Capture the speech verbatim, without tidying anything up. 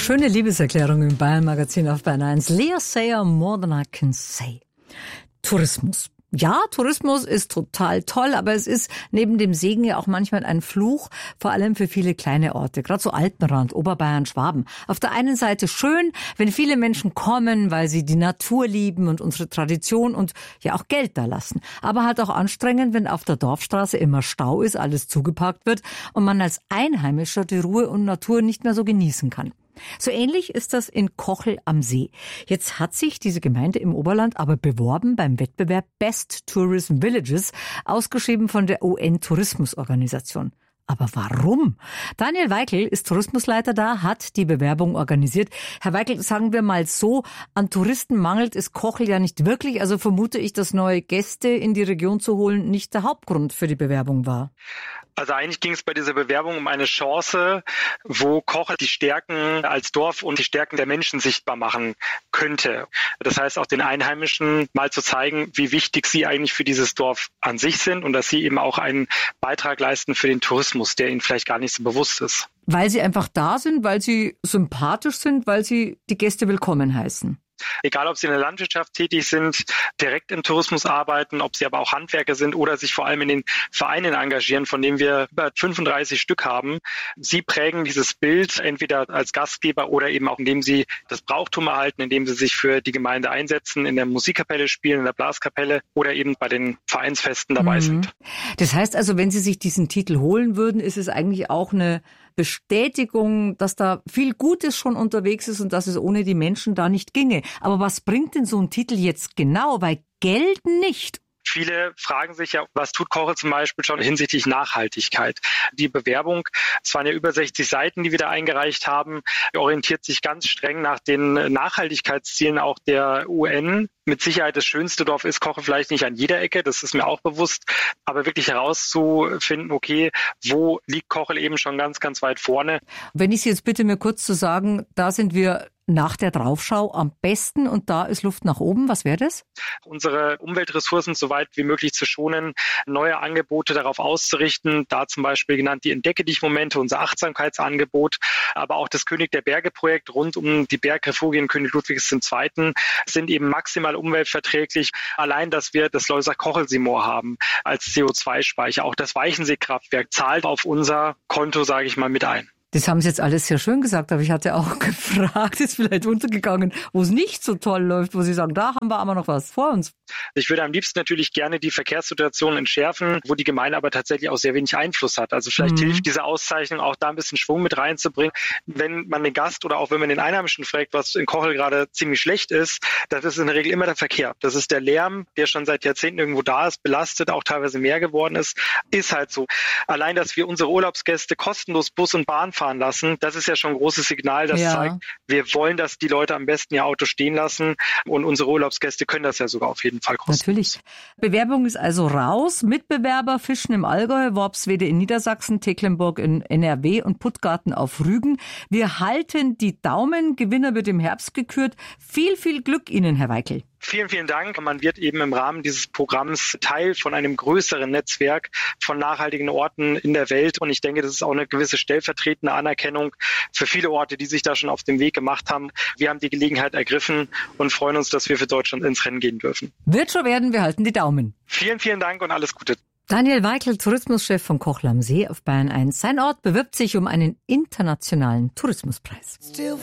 Schöne Liebeserklärung im Bayern-Magazin auf Bayern eins. Lea Sayer, More Than I Can Say. Tourismus. Ja, Tourismus ist total toll, aber es ist neben dem Segen ja auch manchmal ein Fluch, vor allem für viele kleine Orte, gerade so Alpenrand, Oberbayern, Schwaben. Auf der einen Seite schön, wenn viele Menschen kommen, weil sie die Natur lieben und unsere Tradition und ja auch Geld da lassen. Aber halt auch anstrengend, wenn auf der Dorfstraße immer Stau ist, alles zugeparkt wird und man als Einheimischer die Ruhe und Natur nicht mehr so genießen kann. So ähnlich ist das in Kochel am See. Jetzt hat sich diese Gemeinde im Oberland aber beworben beim Wettbewerb Best Tourism Villages, ausgeschrieben von der U N-Tourismusorganisation. Aber warum? Daniel Weichel ist Tourismusleiter da, hat die Bewerbung organisiert. Herr Weichel, sagen wir mal so, an Touristen mangelt es Kochel ja nicht wirklich. Also vermute ich, dass neue Gäste in die Region zu holen nicht der Hauptgrund für die Bewerbung war. Also eigentlich ging es bei dieser Bewerbung um eine Chance, wo Kochel die Stärken als Dorf und die Stärken der Menschen sichtbar machen könnte. Das heißt, auch den Einheimischen mal zu zeigen, wie wichtig sie eigentlich für dieses Dorf an sich sind und dass sie eben auch einen Beitrag leisten für den Tourismus, der ihnen vielleicht gar nicht so bewusst ist. Weil sie einfach da sind, weil sie sympathisch sind, weil sie die Gäste willkommen heißen. Egal, ob sie in der Landwirtschaft tätig sind, direkt im Tourismus arbeiten, ob sie aber auch Handwerker sind oder sich vor allem in den Vereinen engagieren, von denen wir über fünfunddreißig Stück haben. Sie prägen dieses Bild entweder als Gastgeber oder eben auch, indem sie das Brauchtum erhalten, indem sie sich für die Gemeinde einsetzen, in der Musikkapelle spielen, in der Blaskapelle oder eben bei den Vereinsfesten dabei mhm. sind. Das heißt also, wenn Sie sich diesen Titel holen würden, ist es eigentlich auch eine Bestätigung, dass da viel Gutes schon unterwegs ist und dass es ohne die Menschen da nicht ginge. Aber was bringt denn so ein Titel jetzt genau? Weil Geld nicht. Viele fragen sich ja, was tut Kochel zum Beispiel schon hinsichtlich Nachhaltigkeit? Die Bewerbung, es waren ja über sechzig Seiten, die wir da eingereicht haben, orientiert sich ganz streng nach den Nachhaltigkeitszielen auch der U N. Mit Sicherheit das schönste Dorf ist Kochel vielleicht nicht an jeder Ecke, das ist mir auch bewusst, aber wirklich herauszufinden, okay, wo liegt Kochel eben schon ganz, ganz weit vorne. Wenn ich Sie jetzt bitte mir kurz zu sagen, da sind wir nach der Draufschau am besten und da ist Luft nach oben. Was wäre das? Unsere Umweltressourcen so weit wie möglich zu schonen, neue Angebote darauf auszurichten, da zum Beispiel genannt die Entdecke dich Momente, unser Achtsamkeitsangebot, aber auch das König der Berge Projekt rund um die Bergrefugien König Ludwigs der Zweite sind eben maximal umweltverträglich. Allein, dass wir das Loisach-Kochelsee-Moor haben als C O zwei Speicher, auch das Weichensee-Kraftwerk zahlt auf unser Konto, sage ich mal, mit ein. Das haben Sie jetzt alles sehr schön gesagt, aber ich hatte auch gefragt, ist vielleicht untergegangen, wo es nicht so toll läuft, wo Sie sagen, da haben wir aber noch was vor uns. Ich würde am liebsten natürlich gerne die Verkehrssituation entschärfen, wo die Gemeinde aber tatsächlich auch sehr wenig Einfluss hat. Also vielleicht mhm. hilft diese Auszeichnung auch da ein bisschen Schwung mit reinzubringen. Wenn man den Gast oder auch wenn man den Einheimischen fragt, was in Kochel gerade ziemlich schlecht ist, das ist in der Regel immer der Verkehr. Das ist der Lärm, der schon seit Jahrzehnten irgendwo da ist, belastet, auch teilweise mehr geworden ist. Ist halt so. Allein, dass wir unsere Urlaubsgäste kostenlos Bus und Bahn fahren lassen, das ist ja schon ein großes Signal, das ja. zeigt, wir wollen, dass die Leute am besten ihr Auto stehen lassen und unsere Urlaubsgäste können das ja sogar auf jeden Fall kostenlos. Natürlich. Bewerbung ist also raus. Mitbewerber Fischen im Allgäu, Worpswede in Niedersachsen, Tecklenburg in N R W und Puttgarten auf Rügen. Wir halten die Daumen. Gewinner wird im Herbst gekürt. Viel, viel Glück Ihnen, Herr Weichel. Vielen, vielen Dank. Man wird eben im Rahmen dieses Programms Teil von einem größeren Netzwerk von nachhaltigen Orten in der Welt. Und ich denke, das ist auch eine gewisse stellvertretende Anerkennung für viele Orte, die sich da schon auf den Weg gemacht haben. Wir haben die Gelegenheit ergriffen und freuen uns, dass wir für Deutschland ins Rennen gehen dürfen. Wird schon werden, wir halten die Daumen. Vielen, vielen Dank und alles Gute. Daniel Weichel, Tourismuschef von Kochel am See auf Bayern eins. Sein Ort bewirbt sich um einen internationalen Tourismuspreis.